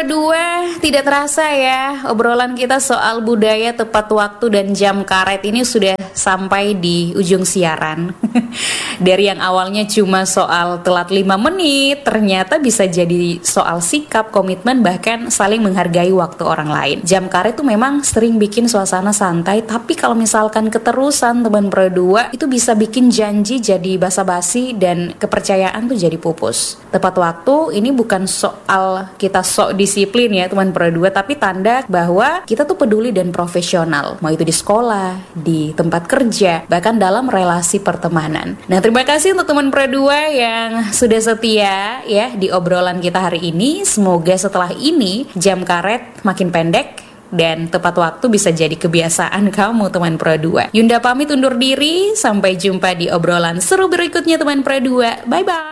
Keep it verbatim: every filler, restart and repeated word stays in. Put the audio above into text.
Pro dua, tidak terasa ya, obrolan kita soal budaya tepat waktu dan jam karet ini sudah sampai di ujung siaran. Dari yang awalnya cuma soal telat lima menit, ternyata bisa jadi soal sikap, komitmen, bahkan saling menghargai waktu orang lain. Jam karet tuh memang sering bikin suasana santai, tapi kalau misalkan keterusan teman Pro dua, itu bisa bikin janji jadi basa-basi dan kepercayaan tuh jadi pupus. Tepat waktu ini bukan soal kita sok disiplin ya teman Pro dua, tapi tanda bahwa kita tuh peduli dan profesional, mau itu di sekolah, di tempat kerja, bahkan dalam relasi pertemanan. Nah, terima kasih untuk teman Pro dua yang sudah setia ya di obrolan kita hari ini. Semoga setelah ini jam karet makin pendek dan tepat waktu bisa jadi kebiasaan kamu teman Pro dua. Yunda pamit undur diri, sampai jumpa di obrolan seru berikutnya teman Pro dua. Bye bye.